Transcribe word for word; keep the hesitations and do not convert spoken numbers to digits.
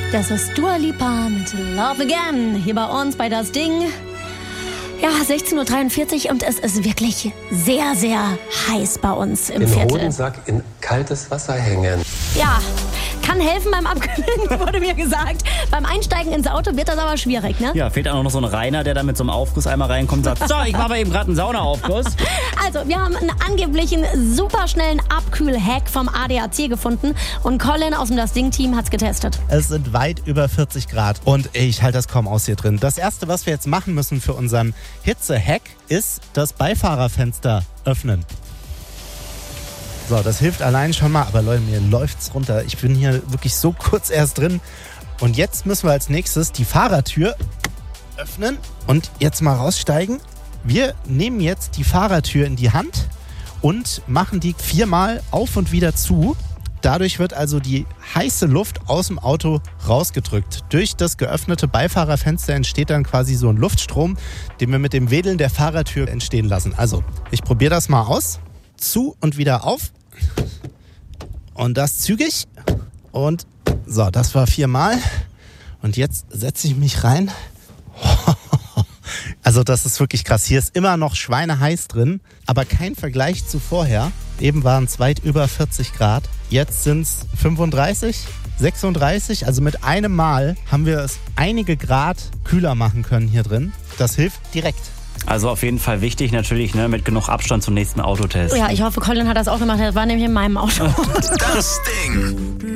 Das ist Dua Lipa mit Love Again. Hier bei uns bei Das Ding. Ja, sechzehn Uhr dreiundvierzig und es ist wirklich sehr, sehr heiß bei uns im Den Viertel. Hodensack in kaltes Wasser hängen. Ja, kann helfen beim Abkühlen, wurde mir gesagt. Beim Einsteigen ins Auto wird das aber schwierig, ne? Ja, fehlt auch noch so ein Rainer, der da mit so einem Aufgusseimer reinkommt und sagt, so, ich mache mal eben gerade einen Saunaaufguss. Also, wir haben einen angeblichen superschnellen Abkühl-Hack vom A D A C gefunden und Colin aus dem Das Ding-Team hat's getestet. Es sind weit über vierzig Grad und ich halte das kaum aus hier drin. Das Erste, was wir jetzt machen müssen für unseren Hitze-Hack, ist das Beifahrerfenster öffnen. So, das hilft allein schon mal, aber Leute, mir läuft's runter. Ich bin hier wirklich so kurz erst drin. Und jetzt müssen wir als nächstes die Fahrertür öffnen und jetzt mal raussteigen. Wir nehmen jetzt die Fahrertür in die Hand und machen die viermal auf und wieder zu. Dadurch wird also die heiße Luft aus dem Auto rausgedrückt. Durch das geöffnete Beifahrerfenster entsteht dann quasi so ein Luftstrom, den wir mit dem Wedeln der Fahrertür entstehen lassen. Also, ich probiere das mal aus. Zu und wieder auf. Und das zügig. Und so, das war viermal. Und jetzt setze ich mich rein. Also das ist wirklich krass. Hier ist immer noch schweineheiß drin, aber kein Vergleich zu vorher. Eben waren es weit über vierzig Grad. Jetzt sind es fünfunddreißig, sechsunddreißig. Also mit einem Mal haben wir es einige Grad kühler machen können hier drin. Das hilft direkt. Also auf jeden Fall wichtig natürlich, ne, mit genug Abstand zum nächsten Autotest. Ja, ich hoffe, Colin hat das auch gemacht. Er war nämlich in meinem Auto. Das Ding.